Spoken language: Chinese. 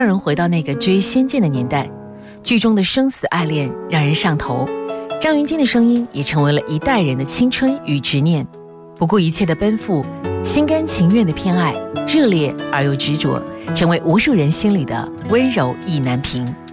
让人回到那个追《仙剑》的年代，剧中的生死爱恋让人上头，张芸京的声音也成为了一代人的青春与执念，不顾一切的奔赴，心甘情愿的偏爱，热烈而又执着，成为无数人心里的温柔意难平。